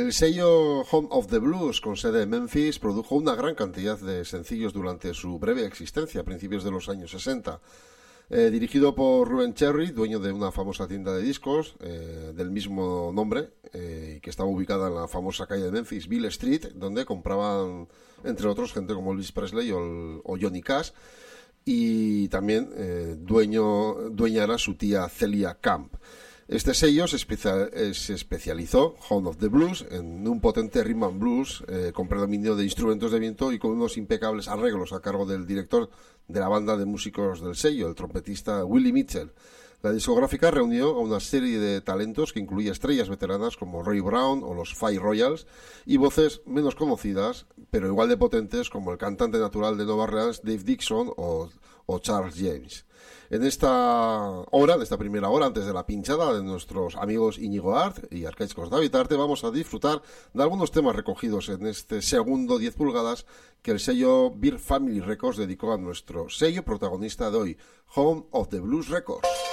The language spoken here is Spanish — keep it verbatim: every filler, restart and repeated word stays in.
El sello Home of the Blues, con sede en Memphis, produjo una gran cantidad de sencillos durante su breve existencia, a principios de los años sesenta. Eh, dirigido por Reuben Cherry, dueño de una famosa tienda de discos eh, del mismo nombre, eh, que estaba ubicada en la famosa calle de Memphis, Beale Street, donde compraban, entre otros, gente como Elvis Presley o, el, o Johnny Cash, y también eh, dueño, dueña era su tía Celia Camp. Este sello se, especia, eh, se especializó, Home of the Blues, en un potente rhythm and blues eh, con predominio de instrumentos de viento y con unos impecables arreglos a cargo del director de la banda de músicos del sello, el trompetista Willie Mitchell. La discográfica reunió a una serie de talentos que incluía estrellas veteranas como Roy Brown o los Fire Royals y voces menos conocidas, pero igual de potentes, como el cantante natural de Nueva Orleans, Dave Dixon o, o Charles James. En esta hora, en esta primera hora, antes de la pinchada de nuestros amigos Íñigo Art y Arcaicos David Arte, vamos a disfrutar de algunos temas recogidos en este segundo diez pulgadas que el sello Beer Family Records dedicó a nuestro sello protagonista de hoy, Home of the Blues Records.